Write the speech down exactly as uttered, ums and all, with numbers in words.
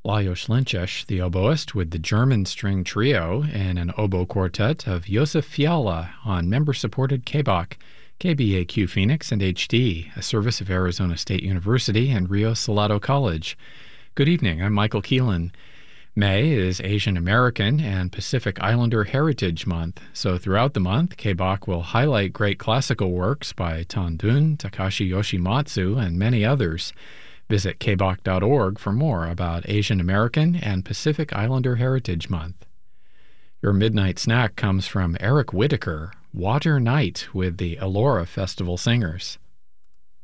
Lajos Linčeš, the oboist, with the German String Trio and an oboe quartet of Josef Fiala on member-supported K B A Q, K B A Q Phoenix, and H D, a service of Arizona State University and Rio Salado College. Good evening, I'm Michael Keelan. May is Asian American and Pacific Islander Heritage Month, so throughout the month, K B A Q will highlight great classical works by Tan Dun, Takashi Yoshimatsu, and many others. Visit k b a q dot org for more about Asian American and Pacific Islander Heritage Month. Your midnight snack comes from Eric Whitaker, Water Night with the Elora Festival Singers.